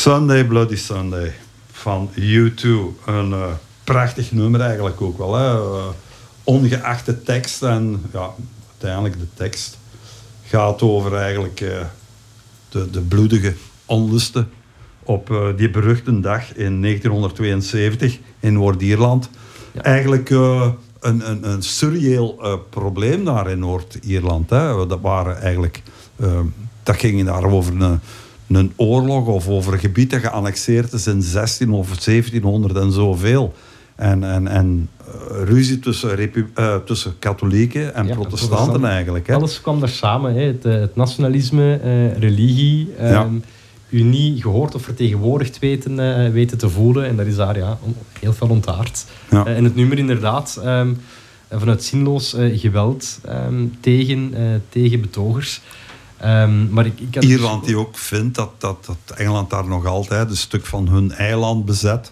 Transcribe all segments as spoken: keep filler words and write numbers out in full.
Sunday Bloody Sunday van U twee. Een uh, prachtig nummer eigenlijk ook wel. Hè? Uh, ongeacht de tekst. En ja, uiteindelijk de tekst gaat over eigenlijk uh, de, de bloedige onlusten op uh, die beruchte dag in negentienhonderdtweeënzeventig in Noord-Ierland. Ja. Eigenlijk uh, een, een, een surreëel uh, probleem daar in Noord-Ierland. Hè? Dat waren eigenlijk... Uh, dat ging daar over een, een oorlog of over een gebied dat geannexeerd is in zestien of zeventienhonderd en zoveel. En, en, en uh, ruzie tussen, repu- uh, tussen katholieken en ja, protestanten protestant. eigenlijk. Hè? Alles kwam daar samen. Hè? Het, het nationalisme, uh, religie, um, ja. u niet gehoord of vertegenwoordigd weten, uh, weten te voelen. En dat is daar ja, heel veel ontaard. Ja. Uh, en het nummer inderdaad, um, vanuit zinloos uh, geweld um, tegen, uh, tegen betogers. Um, maar ik, ik Ierland dus... die ook vindt dat, dat, dat Engeland daar nog altijd een stuk van hun eiland bezet.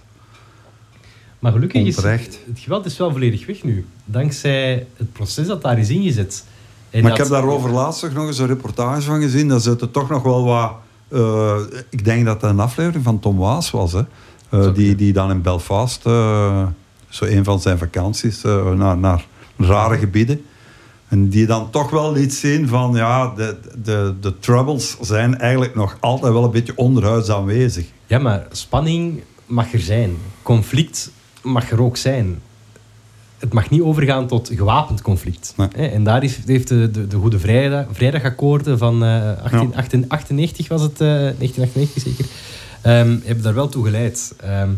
Maar gelukkig is Onterecht. het geweld is wel volledig weg nu. Dankzij het proces dat daar is ingezet. En maar dat... ik heb daarover laatst nog eens een reportage van gezien. Daar zitten toch nog wel wat... Uh, ik denk dat het een aflevering van Tom Waas was. Hè? Uh, die, die dan in Belfast... Uh, zo een van zijn vakanties... Uh, naar, naar rare gebieden. En die dan toch wel liet zien van... Ja, de, de, de troubles zijn eigenlijk nog altijd wel een beetje onderhuids aanwezig. Ja, maar spanning mag er zijn. Conflict mag er ook zijn. Het mag niet overgaan tot gewapend conflict. Nee. En daar heeft de, de, de Goede Vrijdag, Vrijdagakkoorden van uh, achttien achtennegentig was het, uh, negentien achtennegentig zeker, um, hebben daar wel toe geleid. Um,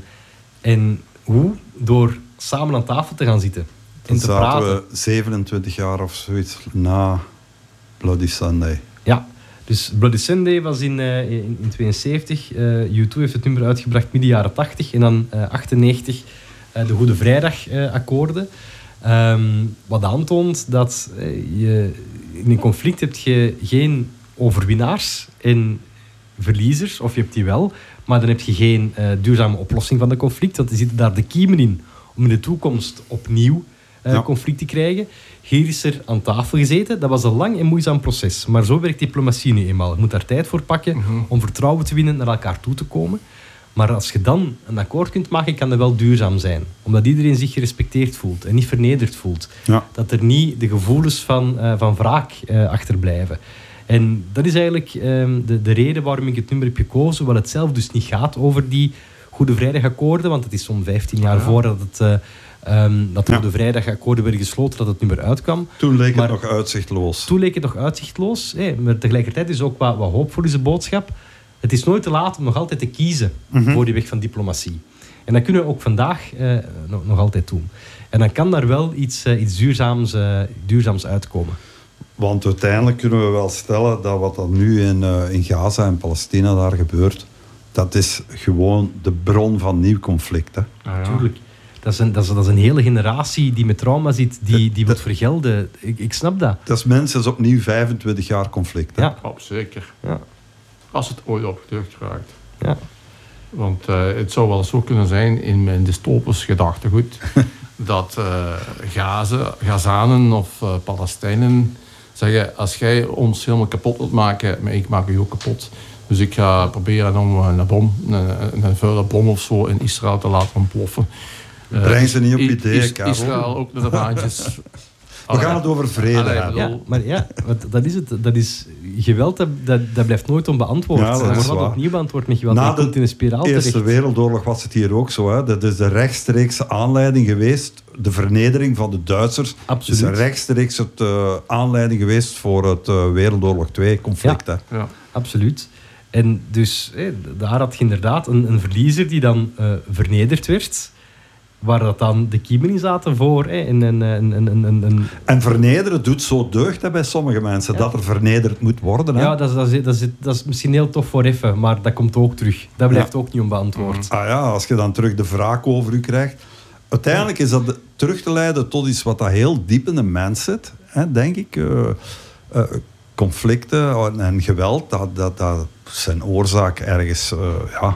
en hoe? Door samen aan tafel te gaan zitten. Dan zaten praten. we zevenentwintig jaar of zoiets na Bloody Sunday. Ja, dus Bloody Sunday was in, uh, in, in tweeënzeventig. Uh, U twee heeft het nummer uitgebracht midden jaren tachtig. En dan uh, achtennegentig uh, de Goede Vrijdag-akkoorden. Uh, um, wat aantoont dat uh, je in een conflict heb je geen overwinnaars en verliezers. Of je hebt die wel. Maar dan heb je geen uh, duurzame oplossing van de conflict. Want er zitten daar de kiemen in om in de toekomst opnieuw Uh, ja. conflict te krijgen. Hier is er aan tafel gezeten. Dat was een lang en moeizaam proces. Maar zo werkt diplomatie nu eenmaal. Je moet daar tijd voor pakken mm-hmm. om vertrouwen te winnen, naar elkaar toe te komen. Maar als je dan een akkoord kunt maken, kan dat wel duurzaam zijn. Omdat iedereen zich gerespecteerd voelt en niet vernederd voelt. Ja. Dat er niet de gevoelens van, uh, van wraak uh, achterblijven. En dat is eigenlijk uh, de, de reden waarom ik het nummer heb gekozen. Hoewel het zelf dus niet gaat over die Goede Vrijdagakkoorden. Want het is zo'n vijftien jaar ja. voordat het... Uh, Um, dat er ja. de vrijdagakkoorden werden gesloten, dat het nummer uitkwam. Toen leek maar, het nog uitzichtloos. Toen leek het nog uitzichtloos. Hey, maar tegelijkertijd is ook wat, wat hoopvol is de boodschap. Het is nooit te laat om nog altijd te kiezen mm-hmm. voor die weg van diplomatie. En dat kunnen we ook vandaag uh, nog, nog altijd doen. En dan kan daar wel iets, uh, iets duurzaams, uh, duurzaams uitkomen. Want uiteindelijk kunnen we wel stellen dat wat er nu in, uh, in Gaza en Palestina daar gebeurt, dat is gewoon de bron van nieuw conflict. Hè? Ah, ja. Tuurlijk. Dat is, een, dat, is, dat is een hele generatie die met trauma zit, die, die wil vergelden. Ik, ik snap dat. Dat is mensen opnieuw vijfentwintig jaar conflict. Hè? Ja, oh, zeker. Ja. Als het ooit opgetuigd raakt. Ja. Want uh, het zou wel zo kunnen zijn in mijn dystopisch gedachtegoed dat uh, Gaza, Gazanen of uh, Palestijnen zeggen: als jij ons helemaal kapot wilt maken, maar ik maak u ook kapot. Dus ik ga proberen om een bom, een, een vuile bom of zo in Israël te laten ontploffen. Breng ze niet op ideeën, is, Karel. Israël ook naar de baantjes. We gaan het over vrede Allee, hebben. Ja, maar ja, dat is het. Dat is, geweld dat, dat, dat blijft nooit onbeantwoord. Ja, dat wordt altijd opnieuw beantwoord met geweld. Na de komt in een spiraal Eerste terecht. Wereldoorlog was het hier ook zo. Hè. Dat is de rechtstreekse aanleiding geweest. De vernedering van de Duitsers. Absoluut. is rechtstreeks het uh, aanleiding geweest voor het uh, Wereldoorlog twee conflict. Ja, hè. Ja. Absoluut. En dus hé, daar had je inderdaad een, een verliezer die dan uh, vernederd werd. Waar dat dan de kiemen in zaten voor. Hè, en, en, en, en, en, en... en vernederen doet zo deugd hè, bij sommige mensen. Ja. Dat er vernederd moet worden. Hè? Ja, dat is, dat, is, dat, is, dat is misschien heel tof voor even. Maar dat komt ook terug. Dat blijft ja. ook niet onbeantwoord. Ah ja, als je dan terug de wraak over u krijgt. Uiteindelijk is dat terug te leiden tot iets wat dat heel diep in de mens zit. Hè, denk ik. Uh, uh, conflicten en geweld. Dat, dat, dat zijn oorzaak ergens... Uh, ja,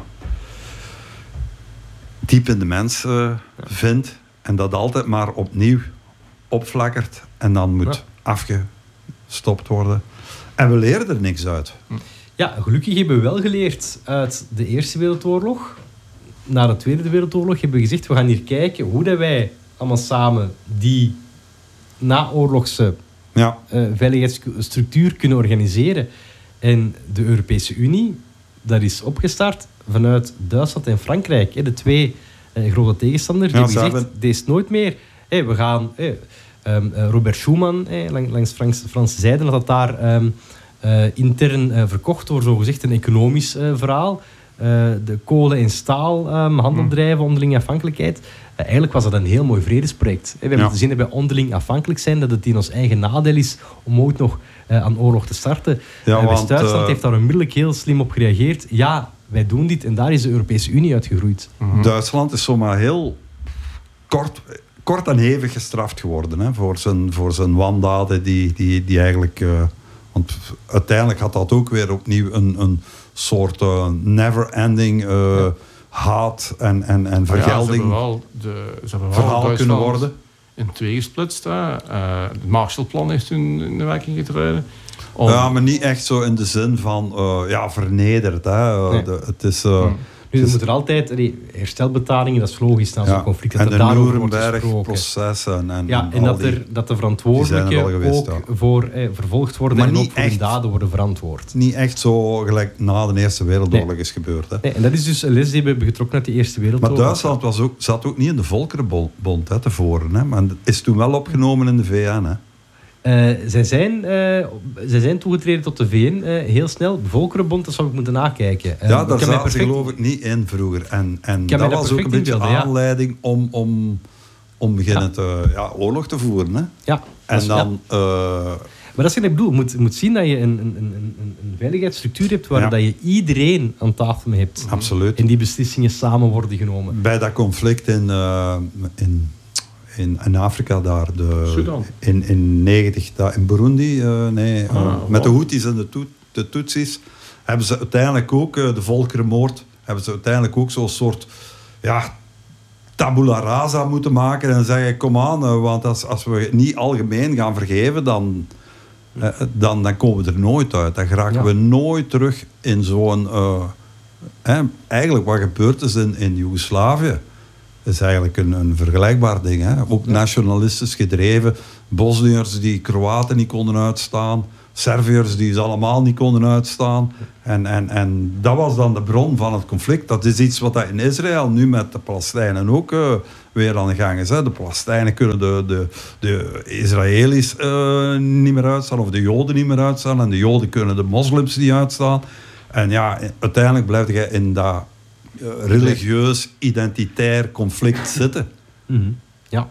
diep in de mens uh, ja. vindt en dat altijd maar opnieuw opflakkert en dan moet ja. afgestopt worden. En we leren er niks uit. Ja, gelukkig hebben we wel geleerd uit de Eerste Wereldoorlog. Na de Tweede Wereldoorlog hebben we gezegd, we gaan hier kijken hoe dat wij allemaal samen die naoorlogse Ja. uh, veiligheidsstructuur kunnen organiseren. En de Europese Unie, dat is opgestart vanuit Duitsland en Frankrijk. Hè, de twee uh, grote tegenstanders. Die Ja, hebben gezegd, hebben... deze nooit meer. Hè, we gaan... Hè, um, uh, Robert Schuman, hè, lang, langs Frans, Franse zijde, had dat daar um, uh, intern uh, verkocht door zogezegd een economisch uh, verhaal. Uh, de kolen- en staalhandeldrijven, um, onderlinge afhankelijkheid. Uh, eigenlijk was dat een heel mooi vredesproject. We hebben ja. te zien dat wij onderling afhankelijk zijn, dat het in ons eigen nadeel is om ooit nog uh, aan oorlog te starten. Ja, uh, uh, West-Duitsland heeft daar onmiddellijk heel slim op gereageerd. Ja, wij doen dit en daar is de Europese Unie uitgegroeid. Mm-hmm. Duitsland is zomaar heel kort, kort en hevig gestraft geworden, hè, voor zijn, voor zijn wandaden die, die, die eigenlijk... Uh, want uiteindelijk had dat ook weer opnieuw een, een soort uh, never-ending uh, ja. haat en, en, en vergelding ja, ze wel de, ze hebben wel verhaal kunnen worden. In twee gesplitst. Hè. Uh, het Marshallplan heeft toen in de werking getreden. Om... Ja, maar niet echt zo in de zin van uh, ja, vernederd. Hè. Uh, nee. de, het is... Uh, hmm. Nu, er moet er altijd allee, herstelbetalingen, dat is logisch na zo'n ja, conflict, dat en er de daarover wordt Nuremberg-processen. En, ja, en dat, die, er, dat de verantwoordelijken geweest, ook ja. voor eh, vervolgd worden maar en ook voor hun daden worden verantwoord. Niet echt zo gelijk na de Eerste Wereldoorlog nee. is gebeurd. Hè. Nee, en dat is dus een les die we hebben getrokken uit de Eerste Wereldoorlog. Maar Duitsland was ook, zat ook niet in de Volkerenbond hè, tevoren. Hè, maar is toen wel opgenomen in de V N. Hè. Uh, zij, zijn, uh, zij zijn toegetreden tot de V N uh, heel snel. De Volkerenbond, dat zou ik moeten nakijken. Uh, ja, daar zaten perfect... ze geloof ik niet in vroeger. En, en dat was ook een beetje inbeelden, aanleiding ja. om, om, om beginnen ja. te, ja, oorlog te voeren. Hè. Ja, en is, dan... Ja. Uh, maar dat is wat ik bedoel. Je moet, moet zien dat je een, een, een, een veiligheidsstructuur hebt waar ja. dat je iedereen aan tafel mee hebt. Absoluut. En die beslissingen samen worden genomen. Bij dat conflict in... Uh, in In, in Afrika daar, de, Sudan. in, in negentig, daar, in Burundi, uh, nee, uh, ah, met de Houthis en de, to- de Tutsis, hebben ze uiteindelijk ook, uh, de volkerenmoord, hebben ze uiteindelijk ook zo'n soort, ja, tabula rasa moeten maken en zeggen, kom aan, uh, want als, als we niet algemeen gaan vergeven, dan, uh, dan, dan komen we er nooit uit. Dan geraken ja. we nooit terug in zo'n, uh, eh, eigenlijk wat gebeurd is in, in Joegoslavië. is eigenlijk een, een vergelijkbaar ding. Hè? Ook ja. nationalistisch gedreven. Bosniërs die Kroaten niet konden uitstaan. Serviërs die ze allemaal niet konden uitstaan. En, en, en dat was dan de bron van het conflict. Dat is iets wat in Israël nu met de Palestijnen ook uh, weer aan de gang is. Hè? De Palestijnen kunnen de, de, de Israëli's uh, niet meer uitstaan. Of de Joden niet meer uitstaan. En de Joden kunnen de moslims niet uitstaan. En ja, uiteindelijk blijf je in dat Uh, religieus, identitair conflict zitten. Mm-hmm. Ja.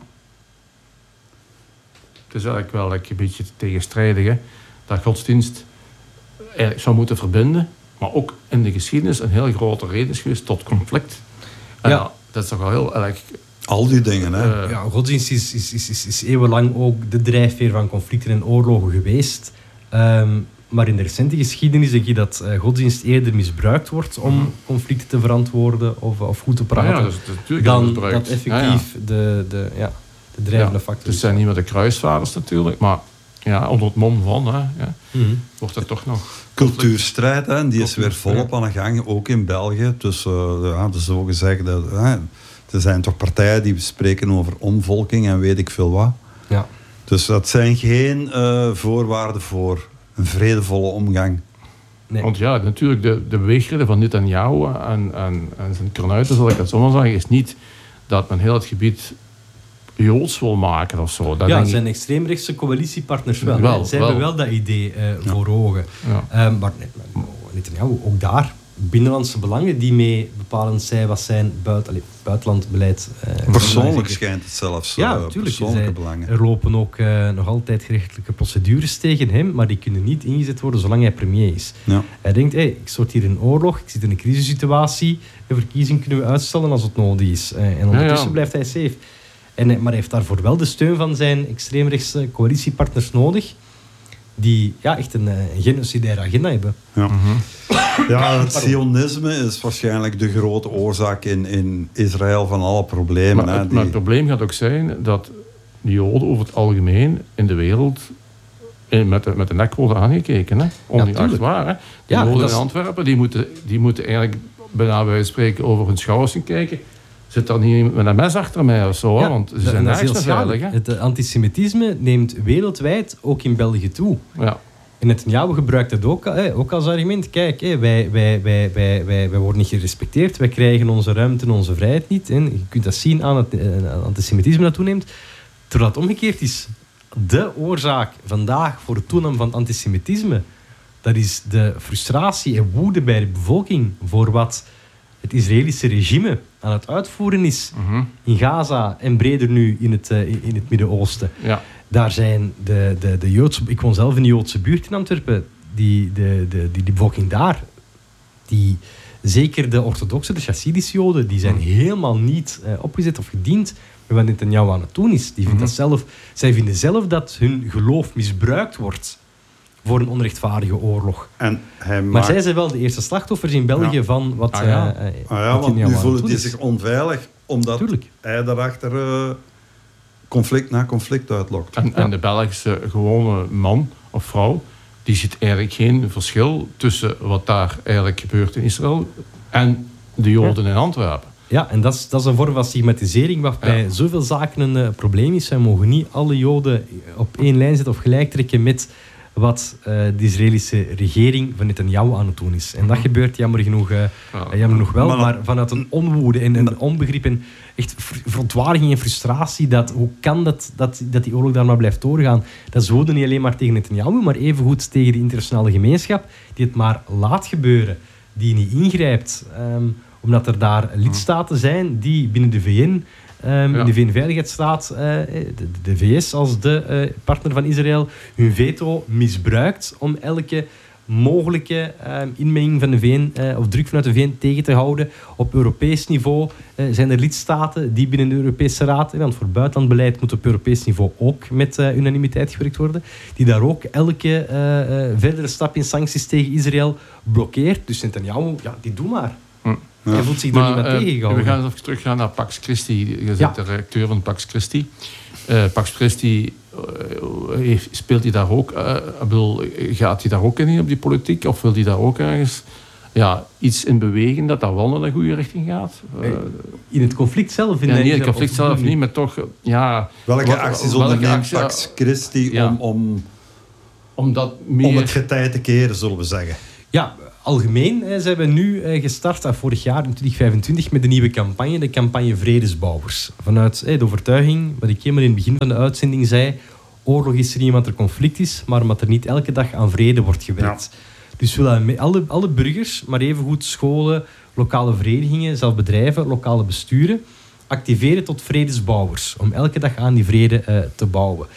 Het is eigenlijk wel een beetje tegenstrijdig, hè? Dat godsdienst eigenlijk zou moeten verbinden, maar ook in de geschiedenis een heel grote reden is geweest tot conflict. En ja. Dat is toch wel heel erg... Al die dingen, hè? Uh, ja, godsdienst is, is, is, is, is eeuwenlang ook de drijfveer van conflicten en oorlogen geweest. Um, Maar in de recente geschiedenis denk je dat uh, godsdienst eerder misbruikt wordt om mm-hmm. conflicten te verantwoorden of, of goed te praten, ja, ja, dat is dan dat effectief ja, ja. De, de, ja, de drijvende ja, factor is. Het zijn niet meer de kruisvaarders natuurlijk, maar ja, onder het mom van hè, ja, mm-hmm. wordt er toch nog... Cultuurstrijd, hè, die is weer volop ja. aan de gang, ook in België. Tussen uh, de, de zogezegde... Uh, er zijn toch partijen die spreken over omvolking en weet ik veel wat. Ja. Dus dat zijn geen uh, voorwaarden voor een vredevolle omgang. Nee. Want ja, natuurlijk, de, de beweegreden van Netanyahu en, en, en zijn kornuiten, zal ik dat zo maar zeggen, is niet dat men heel het gebied Joods wil maken of zo. Dat ja, denk zijn ik... extreemrechtse coalitiepartners wel. wel Zij wel. hebben wel dat idee uh, ja. voor ogen. Ja. Um, maar Netanyahu, ook daar, binnenlandse belangen die mee bepalend zijn wat zijn buiten, allee, buitenlandbeleid... Uh, persoonlijk schijnt het zelfs. Ja, uh, tuurlijk. Persoonlijke belangen. Er lopen ook uh, nog altijd gerechtelijke procedures tegen hem, maar die kunnen niet ingezet worden zolang hij premier is. Ja. Hij denkt, hey, ik stort hier in oorlog, ik zit in een crisissituatie, een verkiezing kunnen we uitstellen als het nodig is. Uh, en ondertussen ja, ja. blijft hij safe. En, maar hij heeft daarvoor wel de steun van zijn extreemrechtse coalitiepartners nodig, die ja, echt een, een genocidaire agenda hebben. Ja. Mm-hmm. Ja, het sionisme is waarschijnlijk de grote oorzaak in, in Israël van alle problemen. Maar, hè, het, die... maar het probleem gaat ook zijn dat de Joden over het algemeen in de wereld met de, met de nek worden aangekeken. Hè? Ongeacht Ja, waar. Hè? De Ja, Joden dat in is- Antwerpen, die moeten, die moeten eigenlijk, bijna bij wijze van spreken, over hun schouders gaan kijken. Zit er niet met een mes achter mij of zo? Hè? Ja, Want ze dat- zijn en dat is nergens heel meer veilig. schadelijk. Hè? Het eh, antisemitisme neemt wereldwijd, ook in België, toe. Ja. En Netanyahu gebruikt dat ook, eh, ook als argument. Kijk, eh, wij, wij, wij, wij, wij, wij worden niet gerespecteerd. Wij krijgen onze ruimte en onze vrijheid niet. En je kunt dat zien aan het eh, antisemitisme dat toeneemt. Terwijl het omgekeerd is. De oorzaak vandaag voor het toename van het antisemitisme, dat is de frustratie en woede bij de bevolking voor wat het Israëlische regime aan het uitvoeren is Mhm. in Gaza en breder nu in het, eh, in het Midden-Oosten. Ja. Daar zijn de, de, de Joodse... Ik woon zelf in een Joodse buurt in Antwerpen. Die, de, de, die, die bevolking daar, die, zeker de orthodoxe, de Chassidische Joden, die zijn helemaal niet eh, opgezet of gediend met wat Netanyahu aan het doen is. Die vindt dat zelf, zij vinden zelf dat hun geloof misbruikt wordt voor een onrechtvaardige oorlog. En hij Maar maakt... zij zijn wel de eerste slachtoffers in België Ja. van wat Ah, ja. eh, eh, Ah ja, want Netanyahu nu aan het voelen doen die is. zich onveilig, omdat Tuurlijk. hij daarachter eh, conflict na conflict uitlokt. En, en de Belgische gewone man of vrouw, die ziet eigenlijk geen verschil tussen wat daar eigenlijk gebeurt in Israël en de Joden in Antwerpen. Ja, en dat is, dat is een vorm van stigmatisering waarbij Ja. zoveel zaken een uh, probleem is. Wij mogen niet alle Joden op één lijn zetten of gelijk trekken met wat uh, de Israëlische regering van Netanyahu aan het doen is. En dat gebeurt jammer genoeg, uh, Ja. jammer genoeg wel, Maar- maar vanuit een onwoede en een onbegrip en echt ver- verontwaardiging en frustratie. Dat, hoe kan dat, dat, dat die oorlog daar maar blijft doorgaan? Dat is woede niet alleen maar tegen Netanyahu, maar evengoed tegen de internationale gemeenschap die het maar laat gebeuren, die niet ingrijpt. Um, omdat er daar lidstaten zijn die binnen de V N, um, Ja. in de V N-veiligheidsraad, uh, de, de V S als de uh, partner van Israël, hun veto misbruikt om elke mogelijke uh, inmenging van de V N uh, of druk vanuit de V N tegen te houden. Op Europees niveau uh, zijn er lidstaten die binnen de Europese Raad, want voor buitenlandbeleid moet op Europees niveau ook met uh, unanimiteit gewerkt worden, die daar ook elke uh, uh, verdere stap in sancties tegen Israël blokkeert. Dus Netanyahu, ja, die doe maar. Ja. Hij voelt zich door Maar, niemand eh, tegengehouden. we gaan eens even teruggaan naar Pax Christi. Je bent Ja. de redacteur van Pax Christi. Uh, Pax Christi, uh, heeft, speelt hij daar ook, uh, ik bedoel, gaat hij daar ook in op die politiek? Of wil hij daar ook ergens ja, iets in bewegen dat dat wel naar de goede richting gaat? Uh, In het conflict zelf? In ja, de- niet in het de- conflict of- zelf niet, maar toch... Ja, Welke wat- acties welke onderneemt actie- Pax Christi Ja. om, om, Omdat meer... om het getij te keren, zullen we zeggen? Ja, algemeen eh, zijn we nu eh, gestart, ah, vorig jaar in twintig vijfentwintig, met de nieuwe campagne, de campagne Vredesbouwers. Vanuit eh, de overtuiging, wat ik helemaal in het begin van de uitzending zei, oorlog is er niet omdat er conflict is, maar omdat er niet elke dag aan vrede wordt gewerkt. Dus we willen met alle, alle burgers, maar evengoed scholen, lokale verenigingen, zelfs bedrijven, lokale besturen, activeren tot vredesbouwers, om elke dag aan die vrede eh, te bouwen.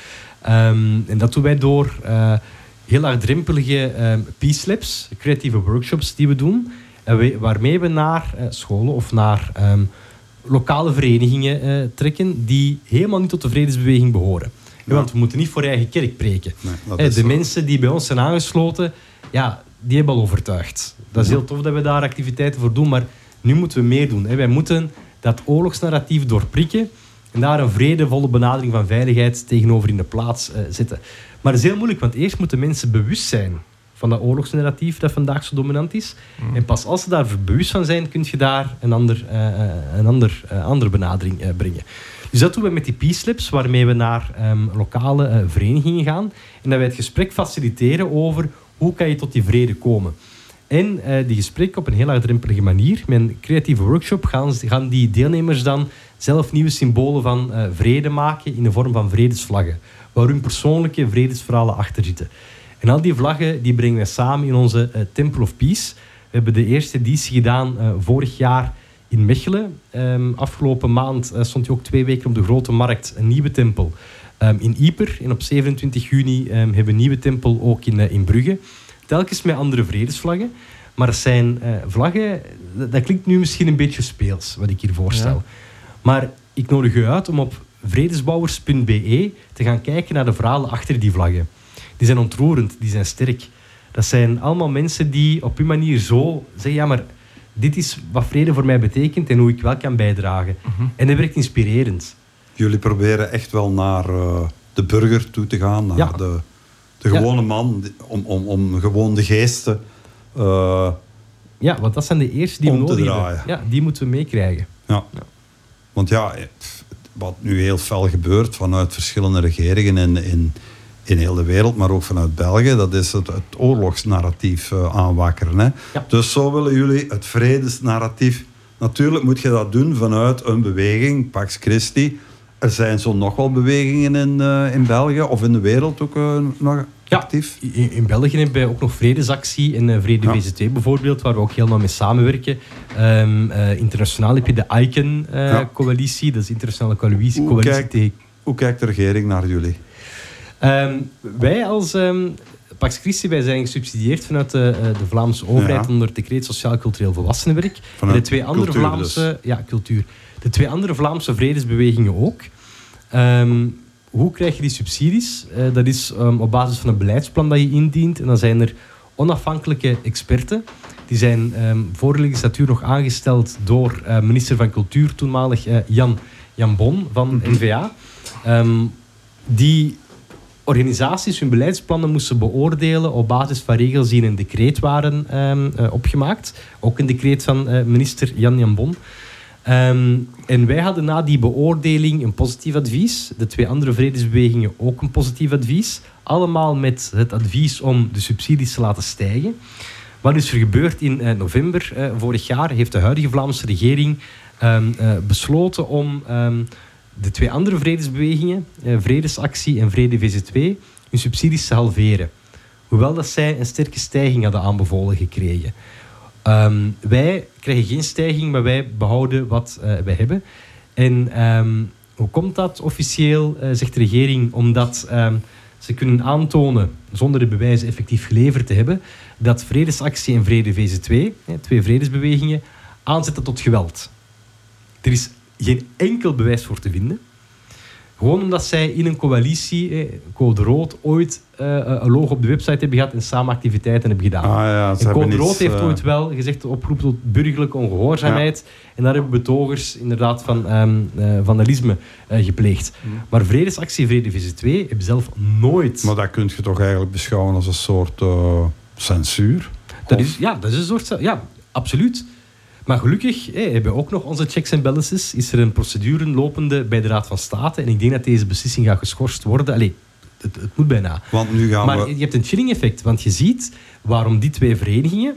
Um, en dat doen wij door uh, heel laagdrempelige um, Peace Labs, creatieve workshops die we doen, en we, waarmee we naar uh, scholen of naar um, lokale verenigingen uh, trekken die helemaal niet tot de vredesbeweging behoren. Ja. Want we moeten niet voor eigen kerk preken. Nee, dat Eh, is de zo. mensen die bij ons zijn aangesloten, ja, die hebben al overtuigd. Dat is heel tof dat we daar activiteiten voor doen, maar nu moeten we meer doen. Hè. Wij moeten dat oorlogsnarratief doorprikken en daar een vredevolle benadering van veiligheid tegenover in de plaats uh, zetten. Maar dat is heel moeilijk, want eerst moeten mensen bewust zijn van dat oorlogsnarratief dat vandaag zo dominant is. Mm. En pas als ze daar bewust van zijn, kun je daar een, ander, uh, een ander, uh, andere benadering uh, brengen. Dus dat doen we met die Peace Labs, waarmee we naar um, lokale uh, verenigingen gaan en dat wij het gesprek faciliteren over hoe kan je tot die vrede komen. En uh, die gesprekken op een heel laagdrempelige manier, met een creatieve workshop, gaan, gaan die deelnemers dan zelf nieuwe symbolen van uh, vrede maken in de vorm van vredesvlaggen, waar hun persoonlijke vredesverhalen achter zitten. En al die vlaggen die brengen wij samen in onze uh, Temple of Peace. We hebben de eerste editie gedaan uh, vorig jaar in Mechelen. Um, afgelopen maand uh, stond hij ook twee weken op de Grote Markt, een nieuwe tempel um, in Ieper. En op zevenentwintig juni um, hebben we een nieuwe tempel ook in, uh, in Brugge. Telkens met andere vredesvlaggen. Maar het zijn uh, vlaggen, dat, dat klinkt nu misschien een beetje speels, wat ik hier voorstel. Ja. Maar ik nodig u uit om op vredesbouwers punt b e te gaan kijken naar de verhalen achter die vlaggen. Die zijn ontroerend, die zijn sterk. Dat zijn allemaal mensen die op hun manier zo zeggen, ja, maar dit is wat vrede voor mij betekent en hoe ik wel kan bijdragen. Uh-huh. En dat werkt inspirerend. Jullie proberen echt wel naar uh, de burger toe te gaan, naar ja. de, De gewone ja. man, om, om, om gewoon de geesten... Uh, ja, want dat zijn de eerste die we nodig hebben. Ja, die moeten we meekrijgen. Ja. ja. Want ja, wat nu heel fel gebeurt vanuit verschillende regeringen in, in, in heel de wereld, maar ook vanuit België, dat is het, het oorlogsnarratief uh, aanwakkeren. Hè? Ja. Dus zo willen jullie het vredesnarratief. Natuurlijk moet je dat doen vanuit een beweging, Pax Christi. Er zijn zo nog wel bewegingen in, uh, in België of in de wereld ook uh, nog actief. Ja, in, in België hebben we ook nog Vredesactie en uh, Vrede ja. V Z twee bijvoorbeeld, waar we ook helemaal mee samenwerken. Um, uh, internationaal heb je de ICAN-coalitie, uh, ja. dat is de internationale coalitie. Hoe, coalitie kijkt, tegen... hoe kijkt de regering naar jullie? Um, wij als um, Pax Christi, wij zijn gesubsidieerd vanuit de, uh, de Vlaamse overheid ja. onder het decreet Sociaal-Cultureel Volwassenenwerk. En de twee andere cultuur Vlaamse... Dus. Ja, cultuur. De twee andere Vlaamse vredesbewegingen ook. Um, hoe krijg je die subsidies? Uh, dat is um, op basis van een beleidsplan dat je indient. En dan zijn er onafhankelijke experten. Die zijn um, vorige legislatuur nog aangesteld door uh, minister van Cultuur, toenmalig uh, Jan, Jan Bon van mm-hmm. N V A. Um, die organisaties hun beleidsplannen moesten beoordelen op basis van regels die in een decreet waren um, uh, opgemaakt. Ook een decreet van uh, minister Jan Jan Bon. Um, en wij hadden na die beoordeling een positief advies. De twee andere vredesbewegingen ook een positief advies. Allemaal met het advies om de subsidies te laten stijgen. Wat is er gebeurd in uh, november uh, vorig jaar? Heeft de huidige Vlaamse regering um, uh, besloten om um, de twee andere vredesbewegingen, uh, Vredesactie en Vrede V Z twee, hun subsidies te halveren. Hoewel dat zij een sterke stijging hadden aanbevolen gekregen. Um, wij krijgen geen stijging, maar wij behouden wat uh, wij hebben. En um, hoe komt dat officieel, uh, zegt de regering? Omdat um, ze kunnen aantonen, zonder de bewijzen effectief geleverd te hebben, dat Vredesactie en Vrede V Z twee, twee vredesbewegingen, aanzetten tot geweld. Er is geen enkel bewijs voor te vinden. Gewoon omdat zij in een coalitie, eh, Code Rood, ooit uh, een logo op de website hebben gehad en samen activiteiten hebben gedaan. Ah, ja, en Code Rood iets, heeft uh... ooit wel gezegd oproep tot burgerlijke ongehoorzaamheid. Ja. En daar hebben betogers inderdaad van um, uh, vandalisme uh, gepleegd. Mm. Maar Vredesactie Vrede V Z twee hebben zelf nooit... Maar dat kun je toch eigenlijk beschouwen als een soort uh, censuur? Dat is, ja, dat is een soort... Ja, absoluut. Maar gelukkig hey, hebben we ook nog onze checks en balances. Is er een procedure lopende bij de Raad van State. En ik denk dat deze beslissing gaat geschorst worden. Allee, het, het moet bijna. Want nu gaan maar we... je hebt een chilling effect. Want je ziet waarom die twee verenigingen...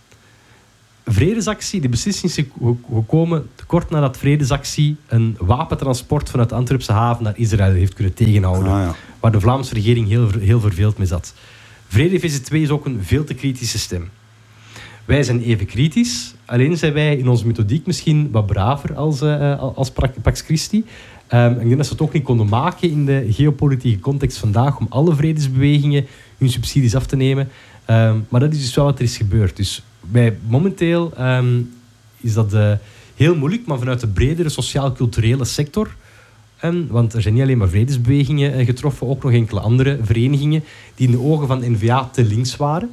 Vredesactie, de beslissing is gekomen kort nadat Vredesactie een wapentransport vanuit de Antwerpse haven naar Israël heeft kunnen tegenhouden. Ah, ja. Waar de Vlaamse regering heel, heel verveeld mee zat. Vrede V Z twee is ook een veel te kritische stem. Wij zijn even kritisch, alleen zijn wij in onze methodiek misschien wat braver als, uh, als Pax Christi. Um, ik denk dat ze het ook niet konden maken in de geopolitieke context vandaag om alle vredesbewegingen hun subsidies af te nemen. Um, maar dat is dus wel wat er is gebeurd. Dus wij, momenteel um, is dat uh, heel moeilijk, maar vanuit de bredere sociaal-culturele sector. Um, want er zijn niet alleen maar vredesbewegingen uh, getroffen, ook nog enkele andere verenigingen die in de ogen van N V A te links waren.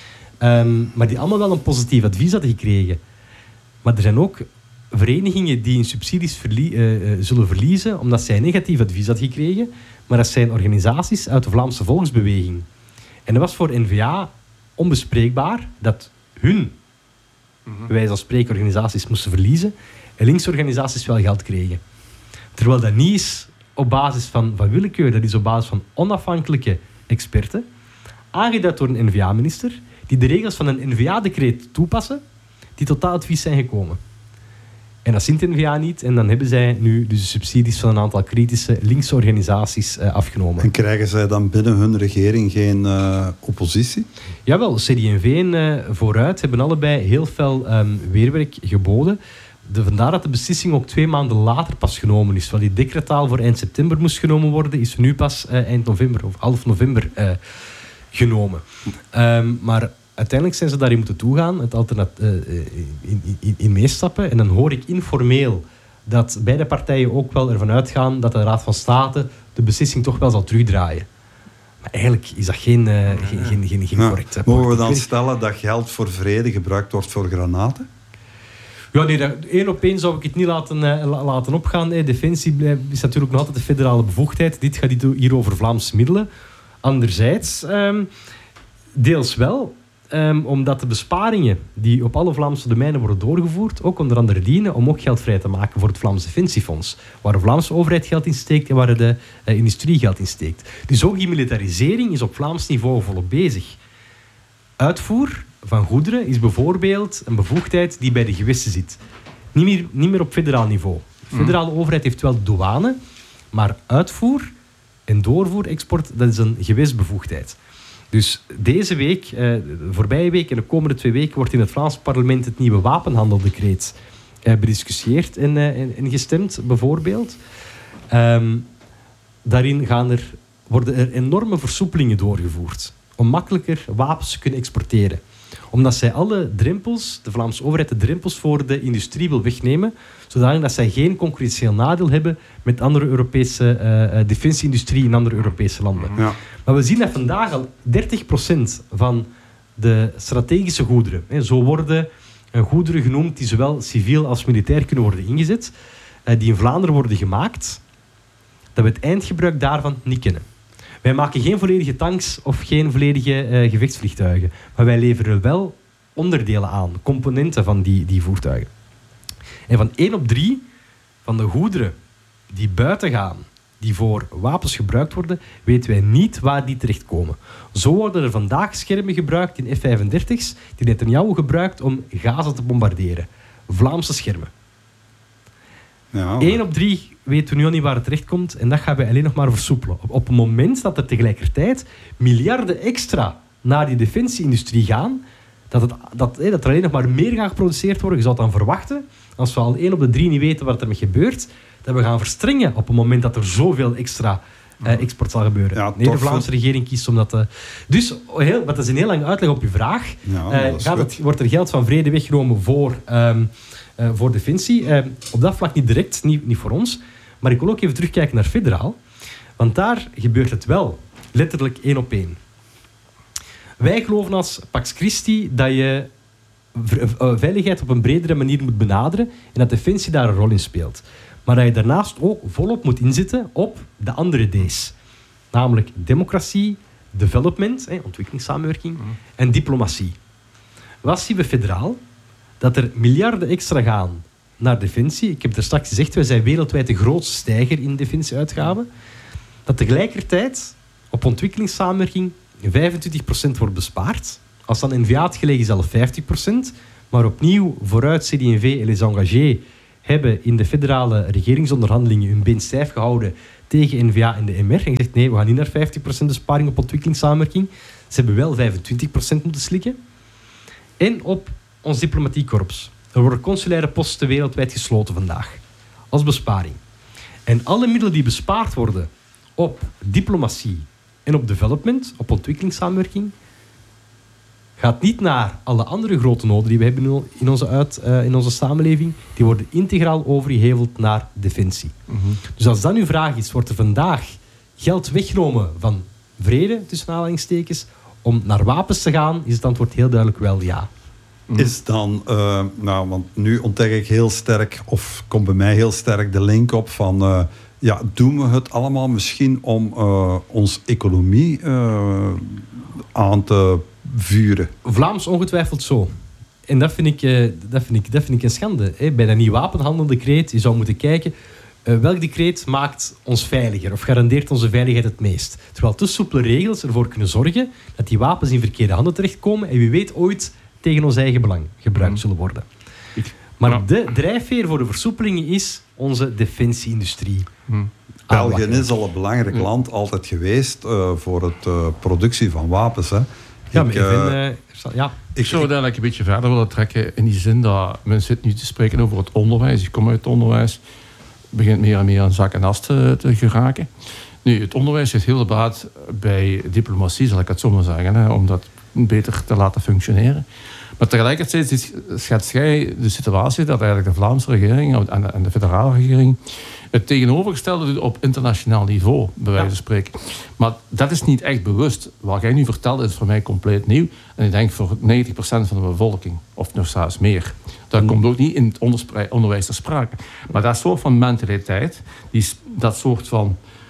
Um, maar die allemaal wel een positief advies hadden gekregen. Maar er zijn ook verenigingen die hun subsidies verlie- uh, uh, zullen verliezen omdat zij een negatief advies hadden gekregen. Maar dat zijn organisaties uit de Vlaamse volksbeweging. En dat was voor N V A onbespreekbaar dat hun, mm-hmm. bij wijze van spreken, organisaties moesten verliezen en linkse organisaties wel geld kregen. Terwijl dat niet is op basis van, van willekeur, dat is op basis van onafhankelijke experten, aangeduid door een N V A-minister, die de regels van een N V A-decreet toepassen, die tot dat advies zijn gekomen. En dat zint N V A niet. En dan hebben zij nu dus de subsidies van een aantal kritische linkse organisaties uh, afgenomen. En krijgen zij dan binnen hun regering geen uh, oppositie? Jawel, C D en V en uh, Vooruit hebben allebei heel veel um, weerwerk geboden. De, vandaar dat de beslissing ook twee maanden later pas genomen is. Want die decretaal voor eind september moest genomen worden, is nu pas uh, eind november of half november uh, genomen. Um, maar uiteindelijk zijn ze daarin moeten toegaan, het alternat- uh, in, in, in meestappen. En dan hoor ik informeel dat beide partijen ook wel ervan uitgaan dat de Raad van State de beslissing toch wel zal terugdraaien. Maar eigenlijk is dat geen, uh, geen, geen, geen, geen ja. correct. Mogen we dan stellen dat geld voor vrede gebruikt wordt voor granaten? Ja, nee, dat, één op één zou ik het niet laten, uh, laten opgaan. Hey, Defensie is natuurlijk nog altijd de federale bevoegdheid. Dit gaat hier over Vlaamse middelen. Anderzijds, um, deels wel, um, omdat de besparingen die op alle Vlaamse domeinen worden doorgevoerd, ook onder andere dienen om ook geld vrij te maken voor het Vlaams Defensiefonds, waar de Vlaamse overheid geld in steekt en waar de uh, industrie geld in steekt. Dus ook die militarisering is op Vlaams niveau volop bezig. Uitvoer van goederen is bijvoorbeeld een bevoegdheid die bij de gewesten zit. Niet meer, niet meer op federaal niveau. De federale mm. overheid heeft wel douane, maar uitvoer en doorvoer, export, dat is een gewestbevoegdheid. Dus deze week, eh, de voorbije week en de komende twee weken wordt in het Vlaams parlement het nieuwe wapenhandeldecreet eh, bediscussieerd en, eh, en, en gestemd, bijvoorbeeld. Um, daarin gaan er, worden er enorme versoepelingen doorgevoerd om makkelijker wapens te kunnen exporteren. Omdat zij alle drempels, de Vlaamse overheid de drempels voor de industrie wil wegnemen, zodat zij geen concurrentieel nadeel hebben met andere Europese uh, defensieindustrie in andere Europese landen. Ja. Maar we zien dat vandaag al dertig procent van de strategische goederen, hè, zo worden uh, goederen genoemd die zowel civiel als militair kunnen worden ingezet, uh, die in Vlaanderen worden gemaakt, dat we het eindgebruik daarvan niet kennen. Wij maken geen volledige tanks of geen volledige uh, gevechtsvliegtuigen. Maar wij leveren wel onderdelen aan, componenten van die, die voertuigen. En van één op drie van de goederen die buiten gaan, die voor wapens gebruikt worden, weten wij niet waar die terechtkomen. Zo worden er vandaag schermen gebruikt in F vijfendertig's die Netanyahu gebruikt om Gaza te bombarderen. Vlaamse schermen. Ja, Eén op drie weten we nu al niet waar het terechtkomt en dat gaan we alleen nog maar versoepelen. Op, op het moment dat er tegelijkertijd miljarden extra naar die defensieindustrie gaan, dat, het, dat, dat er alleen nog maar meer gaat geproduceerd worden. Je zou het dan verwachten, als we al één op de drie niet weten wat er mee gebeurt, dat we gaan verstrengen op het moment dat er zoveel extra eh, export zal gebeuren. Ja, nee, de Vlaamse regering kiest om dat te... Dus, heel, dat is een heel lang uitleg op je vraag. Ja, uh, gaat het, wordt er geld van vrede weggenomen voor... Um, Uh, voor Defensie. Uh, op dat vlak niet direct, niet, niet voor ons. Maar ik wil ook even terugkijken naar federaal. Want daar gebeurt het wel. Letterlijk één op één. Wij geloven als Pax Christi dat je veiligheid op een bredere manier moet benaderen en dat Defensie daar een rol in speelt. Maar dat je daarnaast ook volop moet inzetten op de andere D's. Namelijk democratie, development, eh, ontwikkelingssamenwerking en diplomatie. Wat zien we federaal? Dat er miljarden extra gaan naar defensie. Ik heb er straks gezegd, wij zijn wereldwijd de grootste stijger in defensieuitgaven. Dat tegelijkertijd op ontwikkelingssamenwerking vijfentwintig procent wordt bespaard. Als dan N V A het gelegen is, zelfs vijftig procent. Maar opnieuw, vooruit C D en V en les engagés hebben in de federale regeringsonderhandelingen hun been stijf gehouden tegen N V A en de M R. En gezegd, nee, we gaan niet naar vijftig procent besparing op ontwikkelingssamenwerking. Ze hebben wel vijfentwintig procent moeten slikken. En op ons diplomatiek korps. Er worden consulaire posten wereldwijd gesloten vandaag. Als besparing. En alle middelen die bespaard worden op diplomatie en op development, op ontwikkelingssamenwerking, gaat niet naar alle andere grote noden die we hebben in onze, uit, uh, in onze samenleving. Die worden integraal overgeheveld naar defensie. Mm-hmm. Dus als dat uw vraag is, wordt er vandaag geld weggenomen van vrede, tussen aanhalingstekens, om naar wapens te gaan, is het antwoord heel duidelijk wel ja. Is dan, uh, nou, want nu ontdek ik heel sterk, of komt bij mij heel sterk de link op van, uh, ja, doen we het allemaal misschien om uh, onze economie uh, aan te vuren? Vlaams ongetwijfeld zo. En dat vind ik, uh, dat vind ik, dat vind ik een schande. Hè. Bij dat nieuw wapenhandeldecreet, je zou moeten kijken, uh, welk decreet maakt ons veiliger of garandeert onze veiligheid het meest? Terwijl te soepele regels ervoor kunnen zorgen dat die wapens in verkeerde handen terechtkomen en wie weet ooit tegen ons eigen belang gebruikt mm. zullen worden. Maar ja. de drijfveer voor de versoepelingen is onze defensieindustrie. Mm. België is al een belangrijk mm. land altijd geweest uh, voor het uh, productie van wapens. Hè. Ja, ik, maar uh, vind, uh, ja. ik zou uiteindelijk een beetje verder willen trekken in die zin dat men zit nu te spreken over het onderwijs. Ik kom uit het onderwijs, begint meer en meer aan zak en as te, te geraken. Nu, het onderwijs heeft heel de baat bij diplomatie, zal ik het zo maar zeggen, hè, om dat beter te laten functioneren. Maar tegelijkertijd schets jij de situatie dat eigenlijk de Vlaamse regering en de, en de federale regering het tegenovergestelde doet op internationaal niveau, bij wijze van spreken. Maar dat is niet echt bewust. Wat jij nu vertelt is voor mij compleet nieuw. En ik denk voor negentig procent van de bevolking, of nog zelfs meer. Dat mm. komt ook niet in het onderwijs ter sprake. Maar dat soort van mentaliteit, die, dat soort van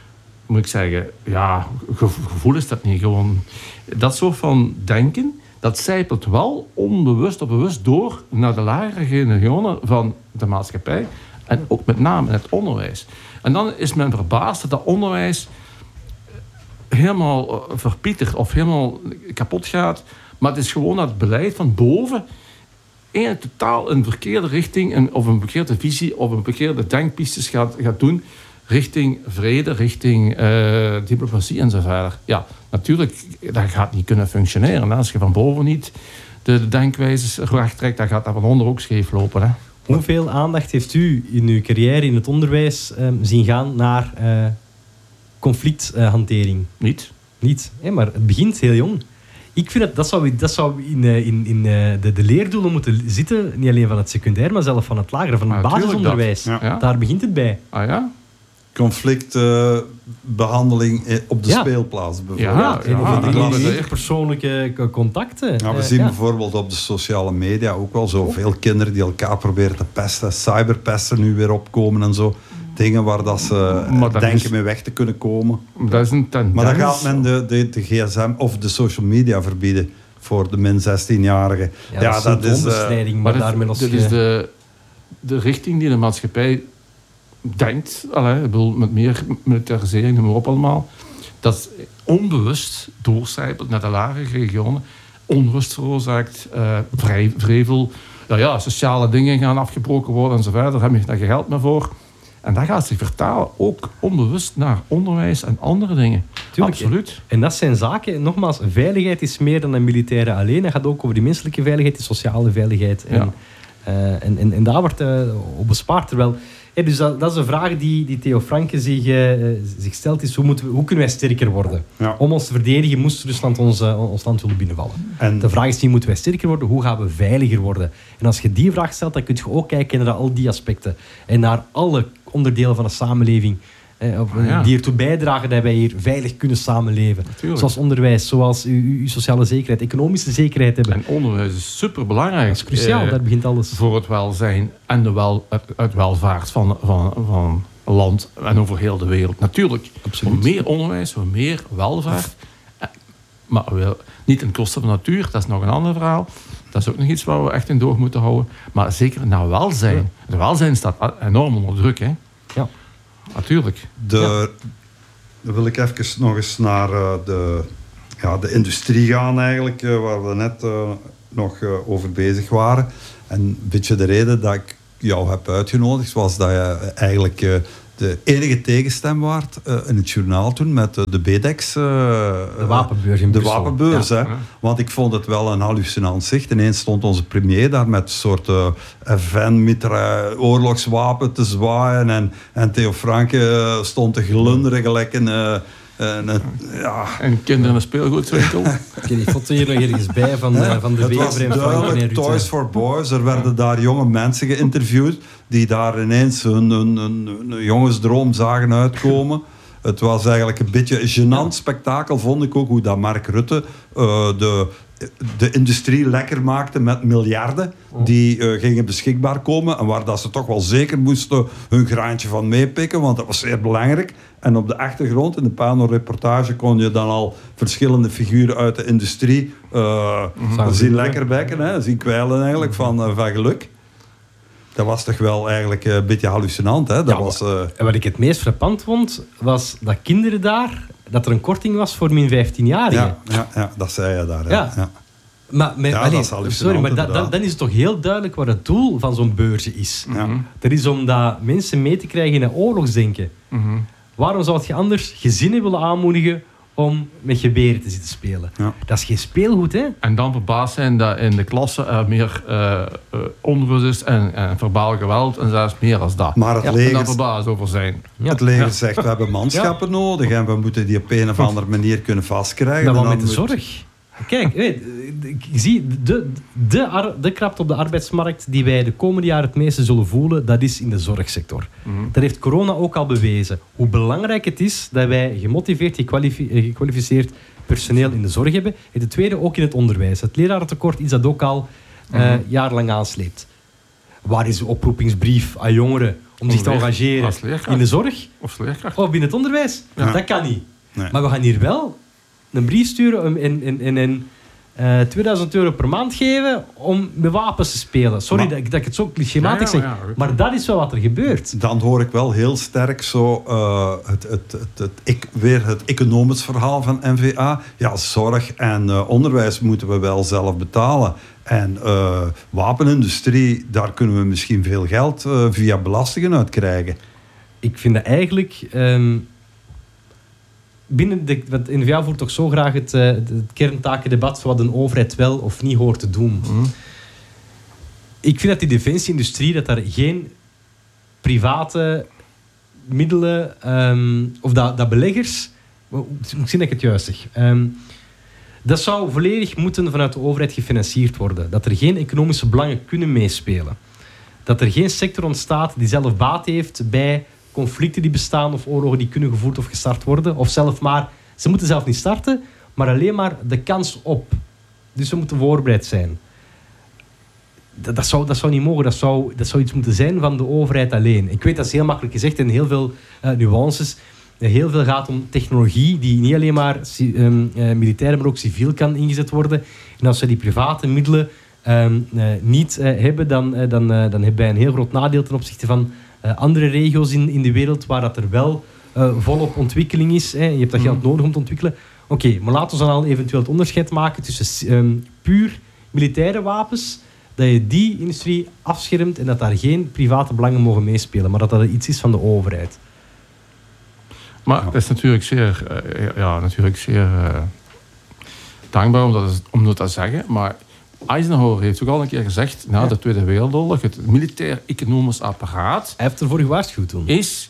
moet ik zeggen, ja, gevoel is dat niet gewoon. Dat soort van denken, dat zijpelt wel onbewust of bewust door naar de lagere regionen van de maatschappij en ook met name in het onderwijs. En dan is men verbaasd dat dat onderwijs helemaal verpietert of helemaal kapot gaat. Maar het is gewoon dat het beleid van boven een totaal een verkeerde richting of een verkeerde visie of een verkeerde denkpistes gaat, gaat doen richting vrede, richting uh, diplomatie enzovoort. Ja, natuurlijk, dat gaat niet kunnen functioneren. Hè. Als je van boven niet de, de denkwijzes recht trekt, dan gaat dat van onder ook scheef lopen. Hè. Hoeveel aandacht heeft u in uw carrière in het onderwijs um, zien gaan naar uh, conflicthantering? Uh, niet. Niet, hè, maar het begint heel jong. Ik vind dat, dat zou, dat zou in, in, in de, de leerdoelen moeten zitten, niet alleen van het secundair, maar zelfs van het lagere, van het ah, basisonderwijs. Ja. Ja. Daar begint het bij. Ah ja? Conflictbehandeling uh, op de ja. speelplaats bijvoorbeeld. Ja, ja, ja, ja. interpersoonlijke contacten. Ja, we zien ja. bijvoorbeeld op de sociale media ook wel zoveel oh. kinderen die elkaar proberen te pesten. Cyberpesten nu weer opkomen en zo. Dingen waar dat ze dat denken is, mee weg te kunnen komen. Dat is een tendens. Maar dan gaat men de, de, de gsm of de social media verbieden voor de min zestien-jarigen. Ja, ja, dat is een onderscheiding. Uh, maar maar daarmee dit, dit is de, de richting die de maatschappij denkt. Allee, ik bedoel, met meer militarisering, noem maar op allemaal. Dat onbewust doorcijpelt naar de lagere regionen. Onrust veroorzaakt, uh, vrij, vrevel. Ja, ja, sociale dingen gaan afgebroken worden enzovoort. Daar heb je daar geld meer voor. En dat gaat zich vertalen ook onbewust naar onderwijs en andere dingen. Tuurlijk, absoluut. En dat zijn zaken, nogmaals, veiligheid is meer dan een militaire alleen. Dat gaat ook over die menselijke veiligheid, die sociale veiligheid. En, ja. uh, en, en, en daar wordt uh, op bespaard. Terwijl, ja, dus dat, dat is een vraag die, die Theo Franke zich, uh, zich stelt, is hoe, moeten we, hoe kunnen wij sterker worden? Ja. Om ons te verdedigen moest Rusland ons, uh, ons land willen binnenvallen. En de vraag is niet, moeten wij sterker worden? Hoe gaan we veiliger worden? En als je die vraag stelt, dan kun je ook kijken naar al die aspecten. En naar alle onderdelen van de samenleving eh, of, ah, ja. die ertoe bijdragen dat wij hier veilig kunnen samenleven. Natuurlijk. Zoals onderwijs, zoals uw, uw sociale zekerheid, economische zekerheid hebben. En onderwijs is superbelangrijk. Dat is cruciaal, eh, daar begint alles. Voor het welzijn en de wel, het, het welvaart van, van, van een land en over heel de wereld. Natuurlijk, absoluut. Hoe meer onderwijs, hoe meer welvaart. Eh, maar wel, niet ten koste van de natuur, dat is nog een ander verhaal. Dat is ook nog iets waar we echt in door moeten houden. Maar zeker naar welzijn. Ja. Het welzijn staat enorm onder druk, hè? Ja. Natuurlijk. De, ja. Dan wil ik even nog eens naar uh, de, ja, de industrie gaan eigenlijk, uh, waar we net uh, nog uh, over bezig waren. En een beetje de reden dat ik jou heb uitgenodigd was dat je eigenlijk uh, de enige tegenstem waard uh, in het journaal toen met uh, de B D E X. Uh, de wapenbeurs in De Brussel. wapenbeurs, ja. hè. Want ik vond het wel een hallucinant zicht. Ineens stond onze premier daar met een soort uh, F N-oorlogswapen te zwaaien. En, en Theo Franke uh, stond te glunderen gelijk een... Uh, En, uh, ja. en kinderen in een speelgoedwinkel. Ik heb die foto hier nog ergens bij van, ja, uh, van de het was duidelijk Toys for Boys. Er werden daar jonge mensen geïnterviewd die daar ineens hun, hun, hun, hun jongensdroom zagen uitkomen. Het was eigenlijk een beetje een gênant spektakel, vond ik ook, hoe dat Mark Rutte uh, de, de industrie lekker maakte met miljarden die uh, gingen beschikbaar komen en waar dat ze toch wel zeker moesten hun graantje van meepikken, want dat was zeer belangrijk. En op de achtergrond, in de panelreportage, kon je dan al verschillende figuren uit de industrie uh, mm-hmm. zien lekkerbekken, hè, zien kwijlen eigenlijk van, uh, van geluk. Dat was toch wel eigenlijk een beetje hallucinant. Hè? Dat ja, was, uh... En wat ik het meest frappant vond, was dat kinderen daar, dat er een korting was voor min vijftienjarigen. Ja, ja, ja, dat zei je daar. Hè? Ja. Ja. Maar, met, ja, allee, dat is sorry, maar da, da, dan is het toch heel duidelijk wat het doel van zo'n beurtje is. Ja. Dat is om dat mensen mee te krijgen in een oorlogsdenken. Mm-hmm. Waarom zou je anders gezinnen willen aanmoedigen om met geweren te zitten spelen? Ja. Dat is geen speelgoed, hè? En dan verbaasd zijn dat in de klasse er meer uh, uh, onrust is en, en verbaal geweld en zelfs meer als dat. Maar het ja, leger, en daar verbaasd over zijn. Ja. Het leger ja. zegt, we hebben manschappen ja. nodig en we moeten die op een of andere manier kunnen vastkrijgen. Dat wel met de moet... zorg. Kijk, weet, ik zie de, de, ar, de krapte op de arbeidsmarkt die wij de komende jaren het meeste zullen voelen, dat is in de zorgsector. Mm-hmm. Dat heeft corona ook al bewezen. Hoe belangrijk het is dat wij gemotiveerd, gekwalificeerd, gekwalificeerd personeel in de zorg hebben. En ten tweede ook in het onderwijs. Het lerarentekort is dat ook al uh, mm-hmm. jarenlang aansleept. Waar is de oproepingsbrief aan jongeren om zich te Leer- engageren als leerkracht. in de zorg Of leerkracht. of binnen het onderwijs. Ja. Dat kan niet. Nee. Maar we gaan hier wel een brief sturen en, en, en, en uh, tweeduizend euro per maand geven om met wapens te spelen. Sorry Maar- dat, ik- dat ik het zo clichématisch Ja, ja, zeg, maar ja, goed. maar dat is wel wat er gebeurt. Dan hoor ik wel heel sterk zo uh, het, het, het, het, ik- weer het economisch verhaal van N V A. Ja, zorg en uh, onderwijs moeten we wel zelf betalen. En uh, wapenindustrie, daar kunnen we misschien veel geld uh, via belastingen uit krijgen. Ik vind dat eigenlijk... Um, binnen de, want N V A voert toch zo graag het, uh, het kerntakendebat wat een overheid wel of niet hoort te doen. Mm. Ik vind dat die defensieindustrie, dat daar geen private middelen, um, of dat, dat beleggers, misschien dat ik het juist zeg, um, dat zou volledig moeten vanuit de overheid gefinancierd worden. Dat er geen economische belangen kunnen meespelen. Dat er geen sector ontstaat die zelf baat heeft bij conflicten die bestaan of oorlogen die kunnen gevoerd of gestart worden. Of zelf maar, ze moeten zelf niet starten, maar alleen maar de kans op. Dus we moeten voorbereid zijn. Dat, dat, zou, dat zou niet mogen. Dat zou, dat zou iets moeten zijn van de overheid alleen. Ik weet dat is heel makkelijk gezegd en heel veel uh, nuances. Heel veel gaat om technologie die niet alleen maar um, uh, militair, maar ook civiel kan ingezet worden. En als we die private middelen um, uh, niet uh, hebben, dan, uh, dan, uh, dan hebben wij een heel groot nadeel ten opzichte van uh, andere regio's in, in de wereld waar dat er wel uh, volop ontwikkeling is. Hè. Je hebt dat geld nodig om te ontwikkelen. Oké, okay, maar laten we dan al eventueel het onderscheid maken tussen um, puur militaire wapens, dat je die industrie afschermt en dat daar geen private belangen mogen meespelen, maar dat dat iets is van de overheid. Maar het is natuurlijk zeer, uh, ja, natuurlijk zeer uh, dankbaar om dat, om dat te zeggen. Maar Eisenhower heeft ook al een keer gezegd, na ja. de Tweede Wereldoorlog, het militair-economisch apparaat Hij heeft ervoor gewaarschuwd toen. is